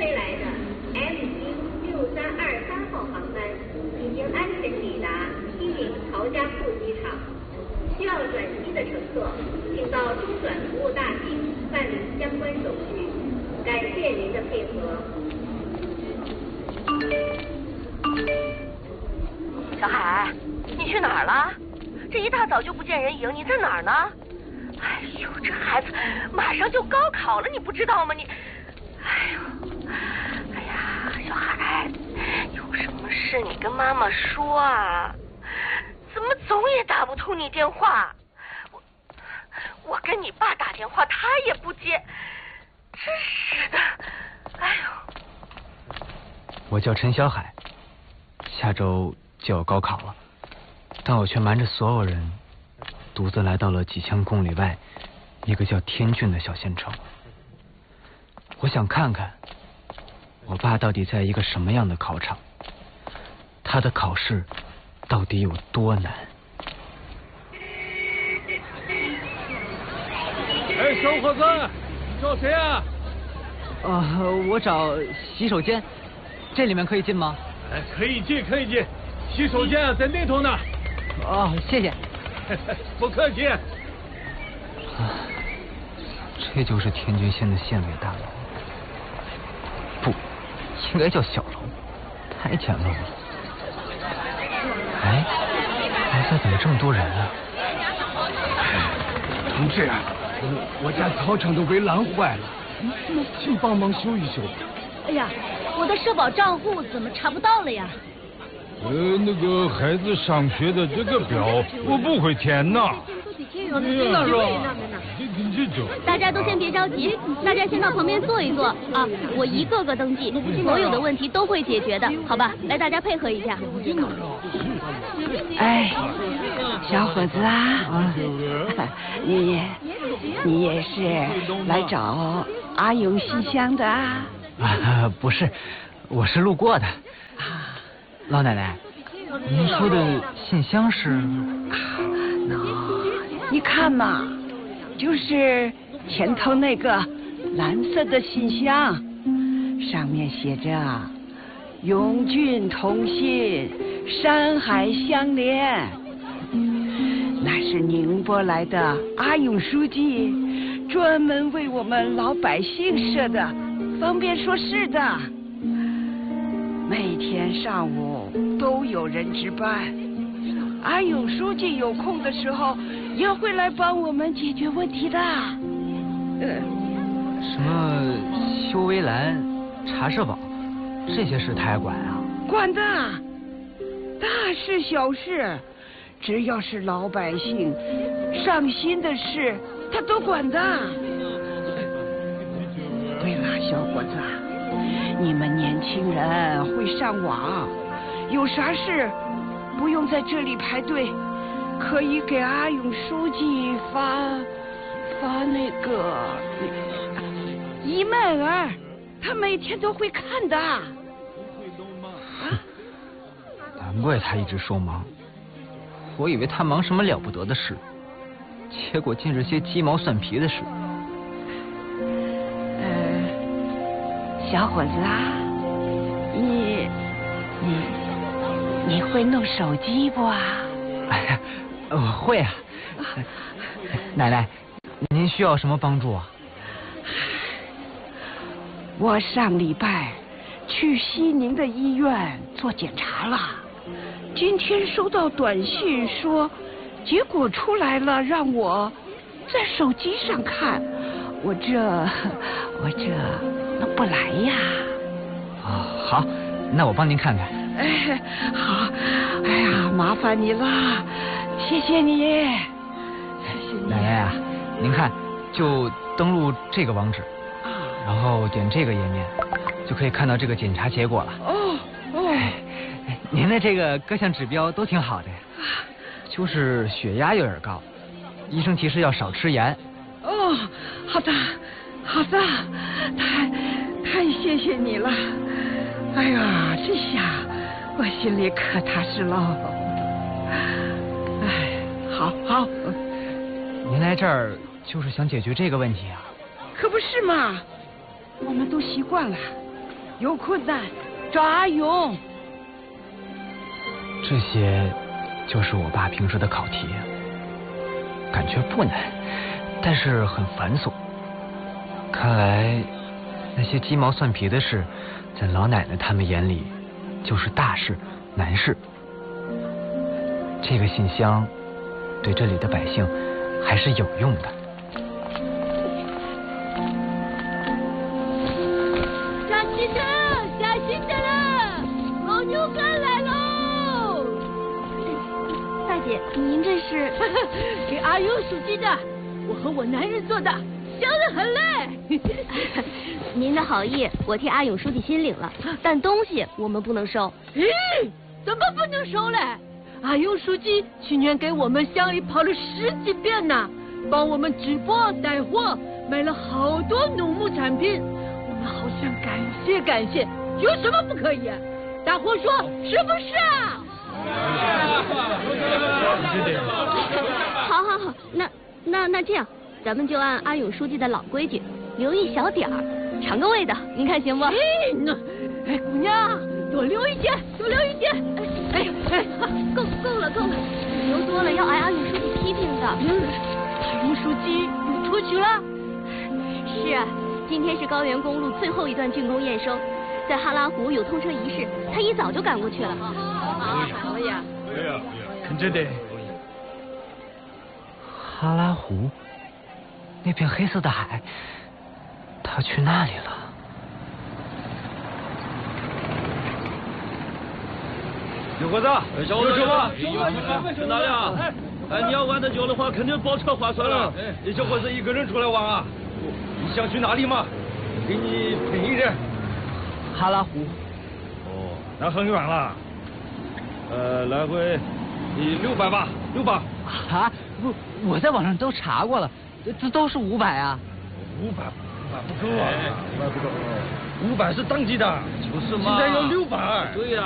飞来的 ME6323号航班已经安全抵达西宁曹家埠机场。需要转机的乘客，请到中转服务大厅办理相关手续。感谢您的配合。 小海，你去哪儿了？这一大早就不见人影，你在哪儿呢？哎呦，这孩子马上就高考了，你不知道吗？哎呀，小海，有什么事你跟妈妈说啊？怎么总也打不通你电话？我跟你爸打电话，他也不接，真是的。哎呦， 我叫陈小海，下周就要高考了，但我却瞒着所有人，独自来到了几千公里外一个叫天峻的小县城。我想看看我爸到底在一个什么样的考场，他的考试到底有多难。 哎，小伙子，你找谁啊？ 我找洗手间，这里面可以进吗？ 哎，可以进，可以进。洗手间在那头呢。 哦，谢谢。 不客气。 这就是天峻县的县委大楼，不，应该叫小楼，太简陋了。哎，现在怎么这么多人啊？ 同志啊，我家操场都被拦坏了，请帮忙修一修。 哎呀，我的社保账户怎么查不到了呀？ 那个孩子上学的这个表我不会填呐。 大家都先别着急，大家先到旁边坐一坐啊，我一个个登记，所有的问题都会解决的，好吧？来，大家配合一下。 哎，小伙子啊，你也是来找阿勇信箱的啊？ 不是，我是路过的。老奶奶，您说的信箱是？ 你看嘛，就是前头那个蓝色的信箱，上面写着“永郡同心，山海相连”。那是宁波来的阿勇书记专门为我们老百姓设的，方便说事的。每天上午都有人值班，阿勇书记有空的时候也会来帮我们解决问题的。 什么修围栏、查社保，这些事他也管啊？ 管的，大事小事，只要是老百姓上心的事，他都管的。对了，小伙子，你们年轻人会上网，有啥事不用在这里排队，可以给阿勇书记发那个email，他每天都会看的。 难怪他一直说忙，我以为他忙什么了不得的事，结果尽是些鸡毛蒜皮的事。 小伙子啊，你会弄手机不啊？ 哎呀，我会啊。奶奶，您需要什么帮助啊？ 我上礼拜去西宁的医院做检查了，今天收到短信说结果出来了，让我在手机上看，我这能不来呀？ 好，那我帮您看看。 哎，好，哎呀，麻烦你了，谢谢你。 奶奶啊，您看，就登录这个网址，然后点这个页面，就可以看到这个检查结果了。您的这个各项指标都挺好的，就是血压有点高，医生提示要少吃盐。 好的，太谢谢你了。哎呀，这下我心里可踏实了。哎，好。 您来这儿就是想解决这个问题啊？ 可不是嘛，我们都习惯了， 有困难找阿勇。 这些就是我爸平时的考题，感觉不难，但是很繁琐。看来那些鸡毛蒜皮的事，在老奶奶他们眼里就是大事难事。这个信箱对这里的百姓还是有用的。 下新的，下新的了，牦牛干来喽！大姐，您这是给阿勇书记的，我和我男人做的，香得很嘞。 您的好意，我替阿勇书记心领了，但东西我们不能收。 咦，怎么不能收嘞？阿勇书记去年给我们乡里跑了10几遍呢，帮我们直播带货，买了好多农牧产品，我们好想感谢，有什么不可以？大伙说是不是啊？ 好，那这样，咱们就按阿勇书记的老规矩，留一小点儿，尝个味道，您看行不？ 哎，姑娘，多留一点。哎， 够了，留多了要挨阿勇书记批评的。 阿勇书记又出去了？ 是啊，今天是高原公路最后一段竣工验收，在哈拉湖有通车仪式，他一早就赶过去了。 好呀， 看着的。 哈拉湖，那片黑色的海，他去那里了。 小伙子，小伙子，去哪里啊？哎，你要玩得久的话，肯定包车划算了。你小伙子一个人出来玩啊？你想去哪里嘛？给你便宜点。 哈拉湖。 哦，那很远了。来回600吧，600。 啊，不，我在网上都查过了，这都是500啊。 500不够啊，500不够，500是当季的， 就是嘛。 现在要600。 对呀。